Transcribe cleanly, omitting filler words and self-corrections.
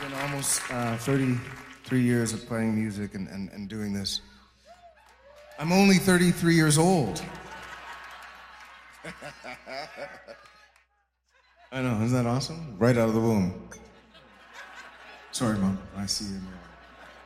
been almost 33 years of playing music and doing this. I'm only 33 years old. I know, isn't that awesome? Right out of the womb. Sorry, Mom. I see you in the